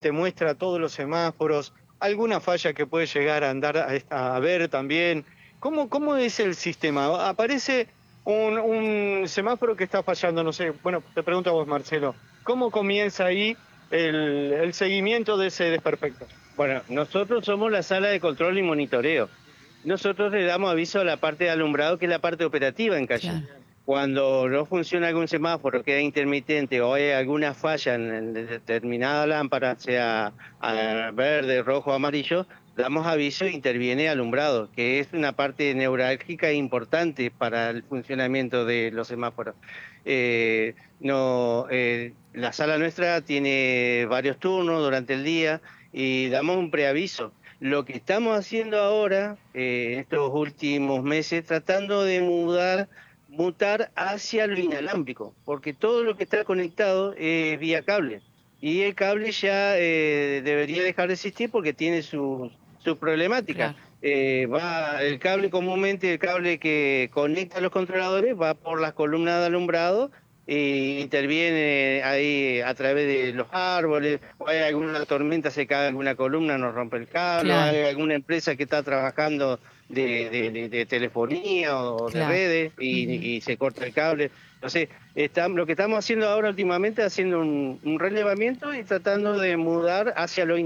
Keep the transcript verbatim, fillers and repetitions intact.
te muestra todos los semáforos, alguna falla que puede llegar a andar a, esta- a ver también. ¿Cómo, cómo es el sistema? Aparece un, un semáforo que está fallando, no sé, bueno, te pregunto a vos, Marcelo, ¿cómo comienza ahí el, el seguimiento de ese desperfecto? Bueno, nosotros somos la sala de control y monitoreo. Nosotros le damos aviso a la parte de alumbrado, que es la parte operativa en calle. Claro. Cuando no funciona algún semáforo, queda intermitente o hay alguna falla en, en determinada lámpara, sea ah, verde, rojo o amarillo, damos aviso e interviene alumbrado, que es una parte neurálgica e importante para el funcionamiento de los semáforos. Eh, no, eh, la sala nuestra tiene varios turnos durante el día y damos un preaviso. Lo que estamos haciendo ahora, eh, estos últimos meses, tratando de mudar, mutar hacia lo inalámbrico, porque todo lo que está conectado es vía cable. Y el cable ya eh, debería dejar de existir porque tiene su, su problemática. Claro. Eh, va, el cable comúnmente, el cable que conecta a los controladores, va por las columnas de alumbrado e interviene ahí a través de los árboles, o hay alguna tormenta, se cae alguna columna, nos rompe el cable, o Claro. hay alguna empresa que está trabajando de, de, de- de telefonía o de Claro. redes y, Ujú. y se corta el cable. Entonces, estamos, lo que estamos haciendo ahora últimamente es haciendo un, un relevamiento y tratando de mudar hacia lo